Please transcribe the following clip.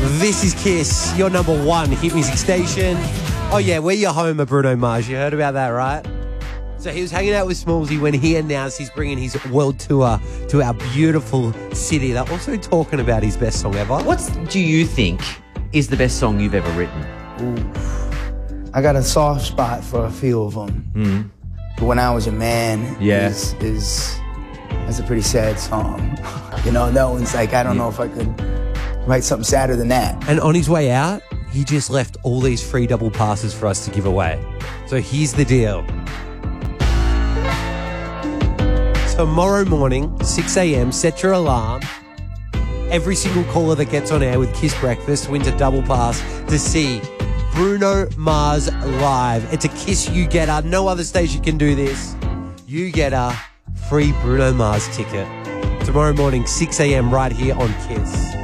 This is Kiss, your number one hit music station. Oh yeah, we're your home of Bruno Mars. You heard about that, right? So he was hanging out with Smallsy when he announced he's bringing his world tour to our beautiful city. They're also talking about his best song ever. What do you think is the best song you've ever written? Ooh. I got a soft spot for a few of them. When I Was a Man that's a pretty sad song. You know, that one's like, I don't know if I could write something sadder than that. And on his way out, he just left all these free double passes for us to give away. So here's the deal. Tomorrow morning, 6 a.m, set your alarm. Every single caller that gets on air with Kiss Breakfast wins a double pass to see Bruno Mars live. It's a Kiss you-getter. No other station can do this. You get a free Bruno Mars ticket. Tomorrow morning, 6 a.m, right here on Kiss.